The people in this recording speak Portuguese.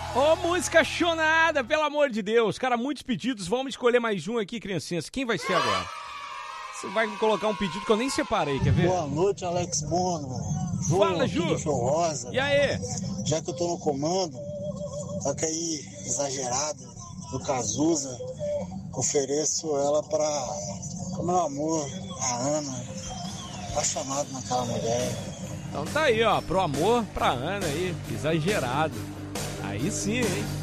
Ô, música chonada, pelo amor de Deus. Cara, muitos pedidos. Vamos escolher mais um aqui, criancinhas. Quem vai ser agora? Você vai me colocar um pedido que eu nem separei, quer ver? Boa noite, Alex Bono. Fala, aqui Ju. do Show Rosa. E aí? Já que eu tô no comando, toca aí, exagerado, do Cazuza. Ofereço ela pra o meu amor, a Ana. Apaixonado naquela mulher. Então tá aí, ó. Pro amor, pra Ana aí. Exagerado. Aí sim, hein?